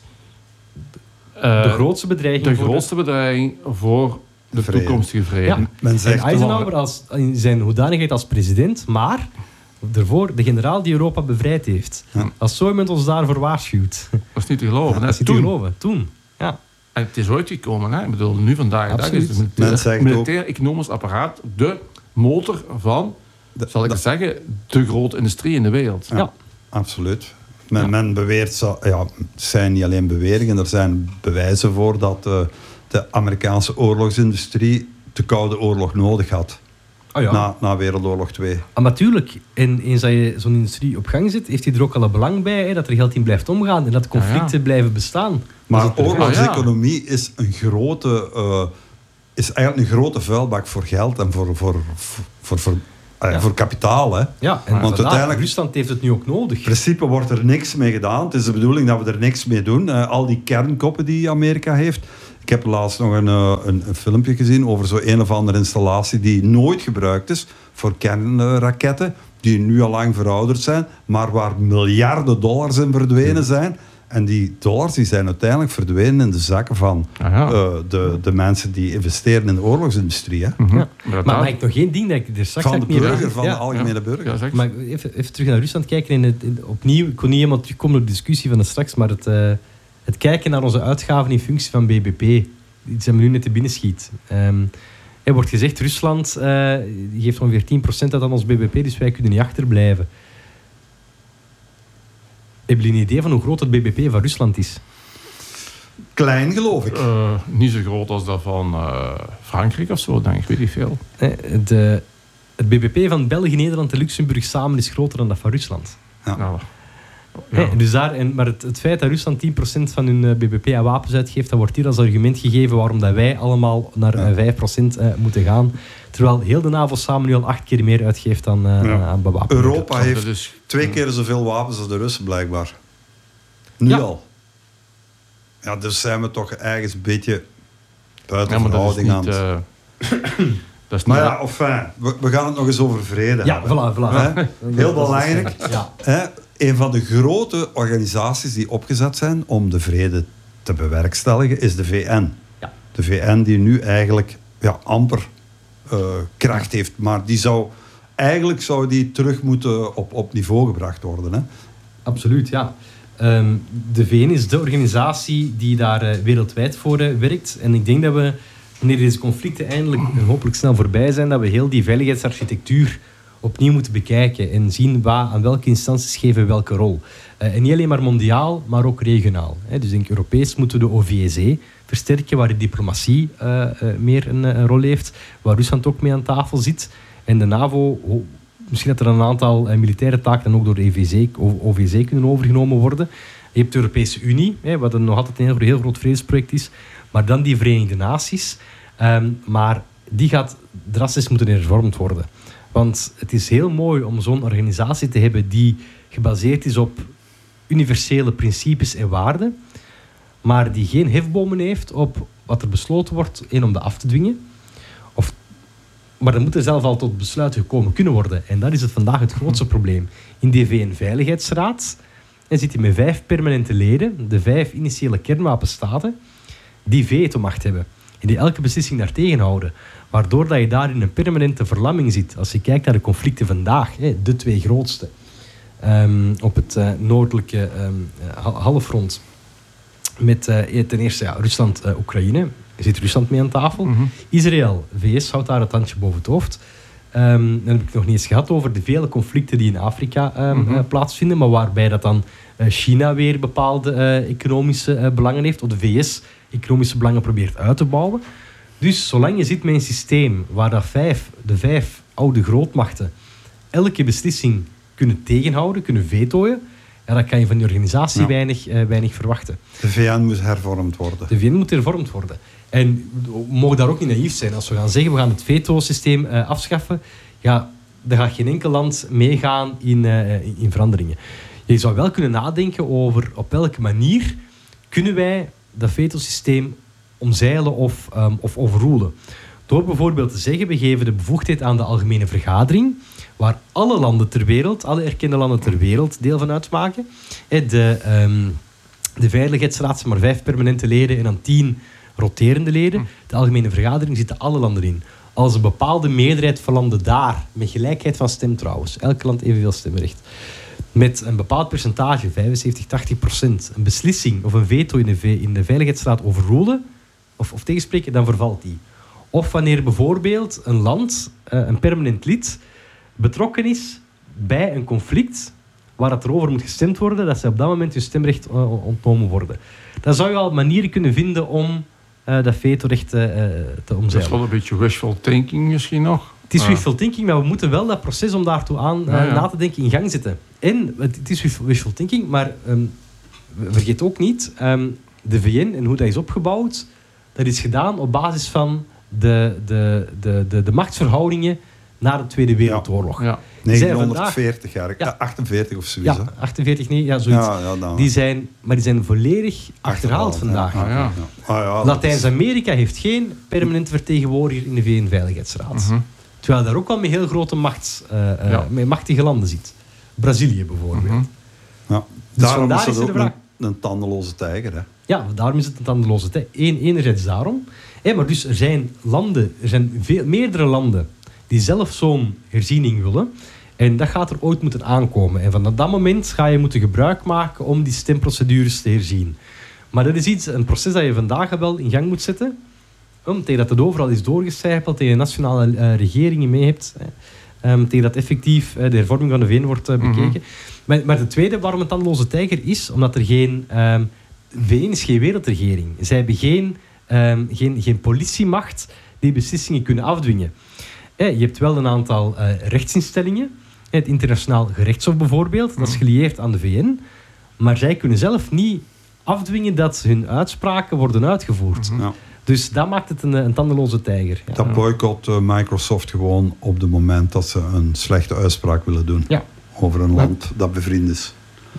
uh, de grootste bedreiging de voor grootste bedreiging voor de vrede. toekomstige vrede. Ja. Men zegt en Eisenhower als, in zijn hoedanigheid als president, maar daarvoor de generaal die Europa bevrijd heeft. Ja. Als zo iemand ons daarvoor waarschuwt. Dat is niet te geloven. Ja, hè. dat is niet Toen. te geloven. Toen. Ja. En het is uitgekomen. Hè. Ik bedoel, nu vandaag de dag is het Men militair, zegt militair-economisch apparaat de motor van, De- zal ik de- zeggen, de grote industrie in de wereld. Ja. Ja, absoluut. Men, Ja. men beweert, zo- ja, het zijn niet alleen beweringen, er zijn bewijzen voor dat uh, de Amerikaanse oorlogsindustrie de Koude Oorlog nodig had. Oh ja. Na, na Wereldoorlog twee. Ah, natuurlijk. En eens dat je zo'n industrie op gang zet, heeft hij er ook al een belang bij hè, dat er geld in blijft omgaan en dat conflicten Ja, ja. blijven bestaan. Maar Dat is het oorlogseconomie is een grote, uh, is eigenlijk een grote vuilbak voor geld en voor, voor, voor, voor, voor, uh, Ja. voor kapitaal. Hè. Ja, en Want vandaar, uiteindelijk- Rusland heeft het nu ook nodig. In principe wordt er niks mee gedaan. Het is de bedoeling dat we er niks mee doen. Uh, al die kernkoppen die Amerika heeft. Ik heb laatst nog een, uh, een, een filmpje gezien over zo'n een of andere installatie die nooit gebruikt is voor kernraketten, die nu al lang verouderd zijn, maar waar miljarden dollars in verdwenen zijn. En die dollars die zijn uiteindelijk verdwenen in de zakken van Ah, ja. uh, de, de mensen die investeren in de oorlogsindustrie. Hè. Mhm. Ja. Inderdaad. Maar mag ik nog één ding dat ik er straks Van de ook niet burger, heb- van ja. de algemene Ja. burger. Ja, zeg. Maar even, even terug naar Rusland kijken. In het, in- opnieuw, ik kon niet helemaal terugkomen op de discussie van het straks, maar het, uh, het kijken naar onze uitgaven in functie van B B P, iets dat me nu net te binnen schiet. Um, er wordt gezegd, Rusland uh, geeft ongeveer tien procent uit aan ons B B P, dus wij kunnen niet achterblijven. Hebben jullie een idee van hoe groot het B B P van Rusland is? Klein, geloof ik. Uh, niet zo groot als dat van uh, Frankrijk of zo, denk ik. Weet ik veel. Eh, De, het B B P van België, Nederland en Luxemburg samen is groter dan dat van Rusland. Ja. Nou, ja. Hey, dus daar, en, maar het, het feit dat Rusland tien procent van hun uh, B B P aan wapens uitgeeft, dat wordt hier als argument gegeven waarom dat wij allemaal naar uh, vijf procent uh, moeten gaan. Terwijl heel de NAVO samen nu al acht keer meer uitgeeft dan uh, Ja. aan wapens. Europa Dat heeft is- twee keer zoveel wapens als de Russen, blijkbaar. Nu Ja. al. Ja, dus zijn we toch ergens een beetje buiten Ja, maar dat is verhouding niet... aan. Uh, dat is Maar niet ja, enfin, we, we gaan het nog eens over vrede Ja, hebben. voilà, voilà. Hè? Dat Heel is- belangrijk. Ja. Hè? Een van de grote organisaties die opgezet zijn om de vrede te bewerkstelligen is de V N. Ja. De V N die nu eigenlijk ja, amper uh, kracht heeft. Maar die zou, eigenlijk zou die terug moeten op, op niveau gebracht worden. Hè? Absoluut, ja. Um, de V N is de organisatie die daar uh, wereldwijd voor uh, werkt. En ik denk dat we, wanneer deze conflicten eindelijk en hopelijk snel voorbij zijn, dat we heel die veiligheidsarchitectuur opnieuw moeten bekijken en zien waar, aan welke instanties geven we welke rol. Uh, en niet alleen maar mondiaal, maar ook regionaal. Hè. Dus ik denk Europees moeten we de O V S E versterken, waar de diplomatie uh, uh, meer een, een rol heeft, waar Rusland ook mee aan tafel zit. En de NAVO, oh, misschien dat er een aantal uh, militaire taken dan ook door de O V S E kunnen overgenomen worden. Je hebt de Europese Unie, hè, wat nog altijd een heel, heel groot vredesproject is, maar dan die Verenigde Naties. Um, maar die gaat drastisch moeten hervormd worden. Want het is heel mooi om zo'n organisatie te hebben die gebaseerd is op universele principes en waarden, maar die geen hefbomen heeft op wat er besloten wordt, één om dat af te dwingen. Of, maar dan moet er zelf al tot besluiten gekomen kunnen worden. En dat is het vandaag het grootste probleem. In de V N-veiligheidsraad en zit hij met vijf permanente leden, de vijf initiële kernwapenstaten, die veto-macht hebben. En die elke beslissing daar tegenhouden. Waardoor dat je daar in een permanente verlamming zit. Als je kijkt naar de conflicten vandaag, de twee grootste. Um, op het uh, noordelijke um, halfrond. Met uh, ten eerste ja, Rusland, uh, Oekraïne. Er zit Rusland mee aan tafel. Mm-hmm. Israël, V S, houdt daar het handje boven het hoofd. Um, dan heb ik het nog niet eens gehad over de vele conflicten die in Afrika um, mm-hmm. uh, plaatsvinden. Maar waarbij dat dan uh, China weer bepaalde uh, economische uh, belangen heeft. Of de V S economische belangen probeert uit te bouwen. Dus zolang je zit met een systeem waar dat vijf, de vijf oude grootmachten elke beslissing kunnen tegenhouden, kunnen vetooien, ja, dan kan je van die organisatie ja. weinig, uh, weinig verwachten. De V N moet hervormd worden. De V N moet hervormd worden. En we mogen daar ook niet naïef zijn. Als we gaan zeggen, we gaan het veto-systeem uh, afschaffen, ja, dan gaat geen enkel land meegaan in, uh, in, in veranderingen. Je zou wel kunnen nadenken over op welke manier kunnen wij dat veto-systeem omzeilen of, um, of overroelen. Door bijvoorbeeld te zeggen, we geven de bevoegdheid aan de Algemene Vergadering, waar alle landen ter wereld, alle erkende landen ter wereld deel van uitmaken. De, um, de Veiligheidsraad zijn maar vijf permanente leden en dan tien roterende leden. De Algemene Vergadering zitten alle landen in. Als een bepaalde meerderheid van landen daar, met gelijkheid van stem trouwens, elk land evenveel stemrecht, met een bepaald percentage, vijfenzeventig, tachtig procent, een beslissing of een veto in de, v- in de Veiligheidsraad overroelen of, of tegenspreken, dan vervalt die. Of wanneer bijvoorbeeld een land, uh, een permanent lid, betrokken is bij een conflict waar het erover moet gestemd worden, dat ze op dat moment hun stemrecht uh, ontnomen worden. Dan zou je al manieren kunnen vinden om uh, dat vetorecht uh, te omzeilen. Dat is wel een beetje wishful thinking misschien nog. Het is uh. wishful thinking, maar we moeten wel dat proces om daartoe aan uh, ja, ja. na te denken in gang zetten. En het, het is wishful thinking, maar um, vergeet ook niet, um, de V N en hoe dat is opgebouwd, dat is gedaan op basis van de, de, de, de, de machtsverhoudingen na de Tweede Wereldoorlog. Ja. negenhonderdveertig jaar, ja. achtenveertig of zoiets. Ja, achtenveertig, nee, ja, zoiets. Ja, ja, dan, die zijn, maar die zijn volledig achterhaald, achterhaald vandaag. Ja. Ah, ja. Ah, ja, Latijns-Amerika heeft geen permanente vertegenwoordiger in de V N-veiligheidsraad. Uh-huh. Terwijl daar ook al met heel grote machts, uh, uh, ja. met machtige landen zit. Brazilië bijvoorbeeld. Uh-huh. Ja. Dus daarom is het het ook vraag... een, een tandeloze tijger. Hè? Ja, daarom is het een tandeloze tijger. Eén, enerzijds daarom. Hey, maar dus er zijn landen, er zijn veel, meerdere landen die zelf zo'n herziening willen. En dat gaat er ooit moeten aankomen. En van dat moment ga je moeten gebruik maken om die stemprocedures te herzien. Maar dat is iets, een proces dat je vandaag wel in gang moet zetten. Um, tegen dat het overal is doorgecijpeld, tegen nationale uh, regeringen mee hebt. Hè. Um, tegen dat effectief uh, de hervorming van de V N wordt uh, bekeken. Mm-hmm. Maar, maar de tweede waarom een tandeloze tijger is, omdat er geen... Um, V N is geen wereldregering. Zij hebben geen, um, geen, geen politiemacht die beslissingen kunnen afdwingen. Eh, je hebt wel een aantal uh, rechtsinstellingen. Het internationaal gerechtshof bijvoorbeeld, mm. dat is gelieerd aan de V N. Maar zij kunnen zelf niet afdwingen dat hun uitspraken worden uitgevoerd. Ja. Dus dat maakt het een, een tandeloze tijger. Ja. Dat boycott uh, Microsoft gewoon op het moment dat ze een slechte uitspraak willen doen. Ja. Over een land ja. dat bevriend is.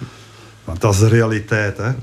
Want dat is de realiteit, hè.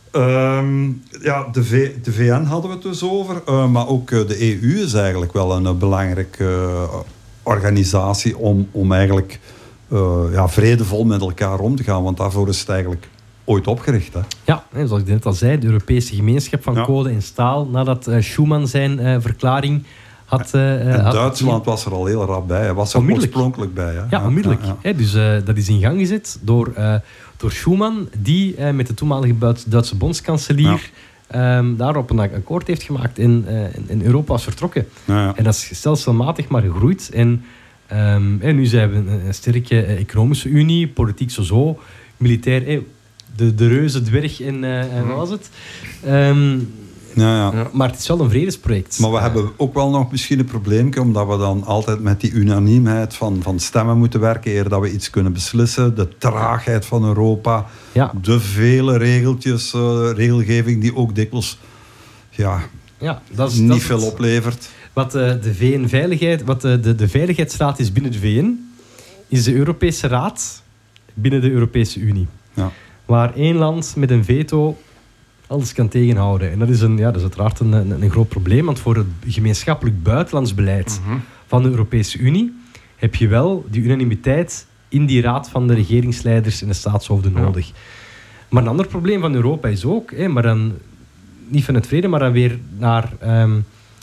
Um, ja, de, v, de V N hadden we het dus over. Uh, maar ook uh, de E U is eigenlijk wel een uh, belangrijke uh, organisatie om, om eigenlijk uh, ja, vredevol met elkaar om te gaan. Want daarvoor is het eigenlijk ooit opgericht. Hè? Ja, zoals ik net al zei, de Europese gemeenschap van ja. kolen en staal. Nadat uh, Schuman zijn uh, verklaring had... Uh, en had Duitsland was er al heel rap bij. Hij was er oorspronkelijk bij. Hè? Ja, onmiddellijk. Ja, ja. Hè, dus uh, dat is in gang gezet door... Uh, Door Schuman, die eh, met de toenmalige Duitse bondskanselier ja. um, daarop een akkoord heeft gemaakt en, uh, en Europa was vertrokken. Ja, ja. En dat is stelselmatig maar gegroeid. En Um, en nu zijn we een, een sterke economische unie, politiek zo, militair, eh, de, de reuze dwerg en, uh, en wat was het? Um, Ja, ja. Ja. Maar het is wel een vredesproject. Maar we hebben ook wel nog misschien een probleempje, omdat we dan altijd met die unaniemheid van, van stemmen moeten werken, eer dat we iets kunnen beslissen. De traagheid van Europa, Ja. de vele regeltjes, uh, regelgeving die ook dikwijls ja, Ja, dat is, niet dat is veel het. oplevert. Wat uh, de V N-veiligheid, wat de, de, de Veiligheidsraad is binnen de V N, is de Europese Raad binnen de Europese Unie. Ja. Waar één land met een veto alles kan tegenhouden. En dat is, een, ja, dat is uiteraard een, een, een groot probleem, want voor het gemeenschappelijk buitenlands beleid Mhm. van de Europese Unie heb je wel die unanimiteit in die raad van de regeringsleiders en de staatshoofden Ja. nodig. Maar een ander probleem van Europa is ook, hè, maar dan niet van het vrede, maar dan weer naar, um,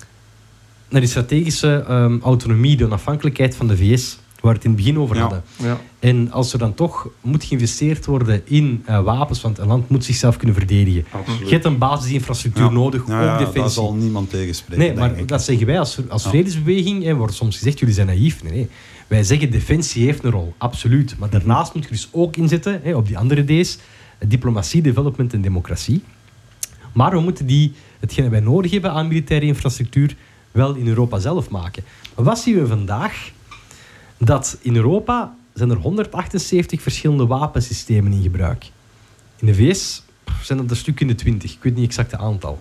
naar die strategische um, autonomie, de onafhankelijkheid van de V S, waar we het in het begin over Ja. hadden. Ja. En als er dan toch moet geïnvesteerd worden in uh, wapens, want een land moet zichzelf kunnen verdedigen. Absoluut. Je hebt een basisinfrastructuur Ja. nodig, Ja, ook ja, defensie. daar zal niemand tegenspreken, Nee, denk maar ik. dat zeggen wij als, als Ja. vredesbeweging. Er wordt soms gezegd, jullie zijn naïef. Nee, nee. Wij zeggen, defensie heeft een rol, absoluut. Maar daarnaast moet je dus ook inzetten hè, op die andere D's. Diplomatie, development en democratie. Maar we moeten die, hetgene wij nodig hebben aan militaire infrastructuur wel in Europa zelf maken. Maar wat zien we vandaag? Dat in Europa zijn er honderdachtenzeventig verschillende wapensystemen in gebruik. In de V S zijn dat een stuk in de twintig. Ik weet niet exact het aantal.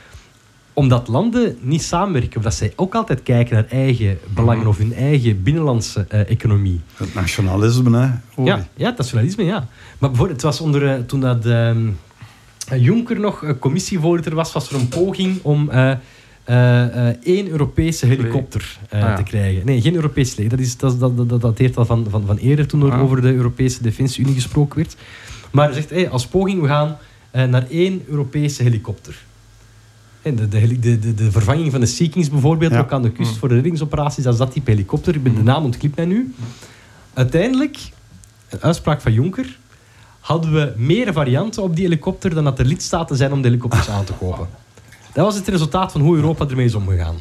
Omdat landen niet samenwerken, of dat zij ook altijd kijken naar eigen belangen of hun eigen binnenlandse uh, economie. Het nationalisme, hè. Hoor Ja, je. ja, het nationalisme, ja. Maar bijvoorbeeld, het was onder, uh, toen dat uh, Juncker nog uh, commissievoorzitter was, was er een poging om uh, uh, uh, één Europese helikopter uh, Ah, ja. te krijgen. Nee, geen Europese leger. Dat, is, dat, dat, dat, dat dateert al van, van, van eerder, toen er Ah. over de Europese Defensie-Unie gesproken werd. Maar hij zegt, hey, als poging, we gaan uh, naar één Europese helikopter. En de, de, de, de, de vervanging van de Sea Kings bijvoorbeeld, Ja. ook aan de kust Mm. voor de reddingsoperaties, dat is dat type helikopter. Ik ben de naam ontglipt mij nu. Uiteindelijk, een uitspraak van Juncker, hadden we meer varianten op die helikopter dan dat er lidstaten zijn om de helikopters aan te kopen. Dat was het resultaat van hoe Europa ermee is omgegaan.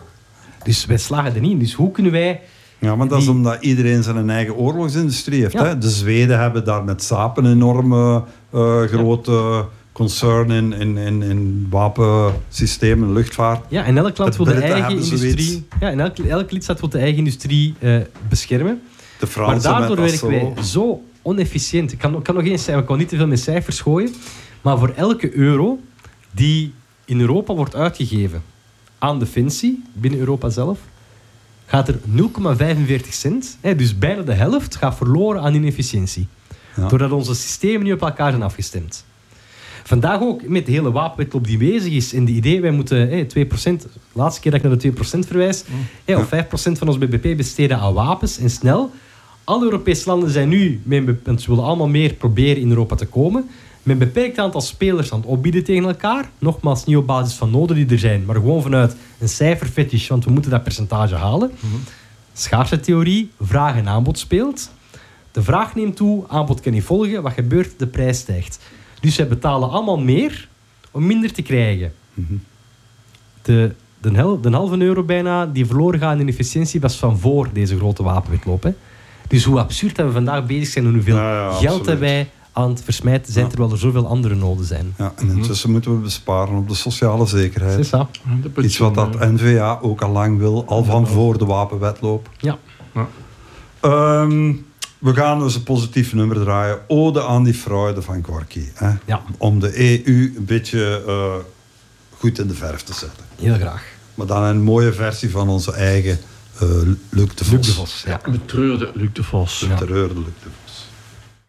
Dus wij slagen er niet in. Dus hoe kunnen wij... Ja, maar dat is Die- omdat iedereen zijn eigen oorlogsindustrie heeft. Ja. Hè? De Zweden hebben daar met Saab een enorme uh, grote concern in, in, in, in wapensystemen, luchtvaart. Ja, en elk land De wil de Britten eigen hebben industrie... zoiets. Ja, en elk, elk lidstaat wil de eigen industrie uh, beschermen. De Maar Fransen daardoor met werken wij Dassault. zo onefficiënt. Ik kan, ik kan nog eens zeggen, ik kan niet te veel met cijfers gooien. Maar voor elke euro die in Europa wordt uitgegeven aan defensie, binnen Europa zelf, gaat er nul komma vijfenveertig cent, hè, dus bijna de helft, gaat verloren aan inefficiëntie. Ja. Doordat onze systemen niet op elkaar zijn afgestemd. Vandaag ook met de hele wapenwetloop die bezig is en de idee, wij moeten hè, twee procent, de laatste keer dat ik naar de twee procent verwijs, hè, of vijf procent van ons B B P besteden aan wapens en snel. Alle Europese landen zijn nu, met een be- want ze willen allemaal meer proberen in Europa te komen, met een beperkt aantal spelers aan het opbieden tegen elkaar. Nogmaals, niet op basis van noden die er zijn, maar gewoon vanuit een cijferfetish, want we moeten dat percentage halen. Schaarste-theorie, vraag en aanbod speelt. De vraag neemt toe, aanbod kan niet volgen. Wat gebeurt? De prijs stijgt. Dus zij betalen allemaal meer om minder te krijgen. De, de, hel, de halve euro bijna die verloren gaat in efficiëntie was van voor deze grote wapenwetloop. Hè. Dus hoe absurd dat we vandaag bezig zijn en hoeveel Ja, ja, geld absoluut. dat wij aan het versmijten zijn, Ja. terwijl er zoveel andere noden zijn. Ja, en intussen moeten we besparen op de sociale zekerheid. C'est ça. De Iets wat dat N V A ook al lang wil, al van voor de wapenwetloop. Ja. Ehm, we gaan dus een positief nummer draaien. Ode aan die fraude van Gorky. Hè? Ja. Om de E U een beetje uh, goed in de verf te zetten. Heel graag. Maar dan een mooie versie van onze eigen uh, Luc de Vos. Luc de Vos. Ja. Betreurde Luc de Vos. De terreur de Luc de Vos.